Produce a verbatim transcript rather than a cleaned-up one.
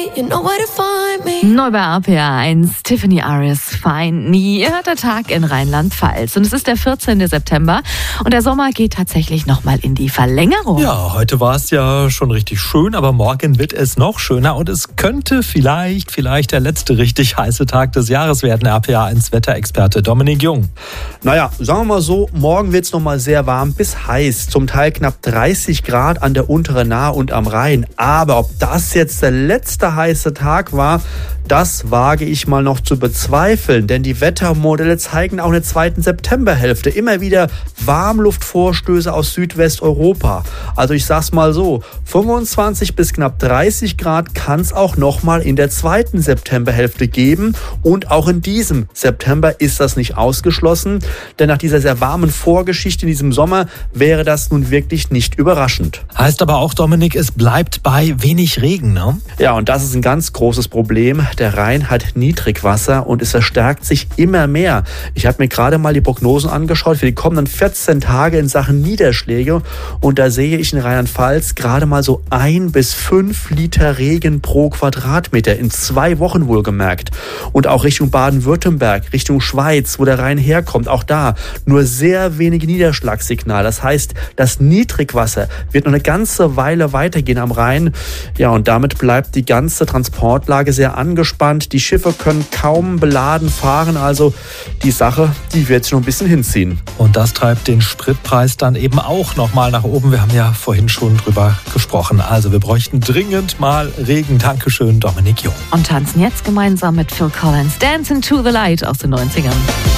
you know where to find me. Neu bei R P R eins, Tiffany Aris, Find Me. Ihr hört der Tag in Rheinland-Pfalz. Und es ist der vierzehnte September und der Sommer geht tatsächlich nochmal in die Verlängerung. Ja, heute war es ja schon richtig schön, aber morgen wird es noch schöner und es könnte vielleicht, vielleicht der letzte richtig heiße Tag des Jahres werden. R P R eins Wetterexperte Dominik Jung. Naja, sagen wir mal so, morgen wird es nochmal sehr warm bis heiß. Zum Teil knapp dreißig Grad an der unteren Nahe und am Rhein. Aber ob das jetzt der letzte heiße Tag war, das wage ich mal noch zu bezweifeln, denn die Wettermodelle zeigen auch in der zweiten Septemberhälfte immer wieder Warmluftvorstöße aus Südwesteuropa. Also ich sag's mal so, fünfundzwanzig bis knapp dreißig Grad kann es auch nochmal in der zweiten Septemberhälfte geben und auch in diesem September ist das nicht ausgeschlossen, denn nach dieser sehr warmen Vorgeschichte in diesem Sommer wäre das nun wirklich nicht überraschend. Heißt aber auch, Dominik, es bleibt bei wenig Regen, ne? Ja, und das ist ein ganz großes Problem. Der Rhein hat Niedrigwasser und es verstärkt sich immer mehr. Ich habe mir gerade mal die Prognosen angeschaut für die kommenden vierzehn Tage in Sachen Niederschläge und da sehe ich in Rheinland-Pfalz gerade mal so ein bis fünf Liter Regen pro Quadratmeter, in zwei Wochen wohlgemerkt. Und auch Richtung Baden-Württemberg, Richtung Schweiz, wo der Rhein herkommt, auch da nur sehr wenige Niederschlagssignale. Das heißt, das Niedrigwasser wird noch eine ganze Weile weitergehen am Rhein. Ja, und damit bleibt die ganze Transportlage sehr angespannt. Die Schiffe können kaum beladen fahren, also die Sache, die wird sich noch ein bisschen hinziehen. Und das treibt den Spritpreis dann eben auch nochmal nach oben. Wir haben ja vorhin schon drüber gesprochen. Also wir bräuchten dringend mal Regen. Dankeschön, Dominik Jung. Und tanzen jetzt gemeinsam mit Phil Collins Dancing to the Light aus den neunzigern.